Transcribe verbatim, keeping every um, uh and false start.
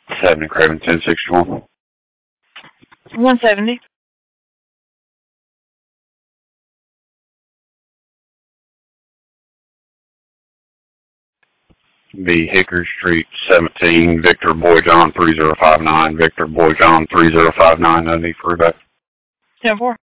seventy Craven, ten sixty-one. one seventy. Be Hickory Street, seventeen, Victor Boy John three zero five nine, Victor Boy John three zero five nine, no need for that. ten four.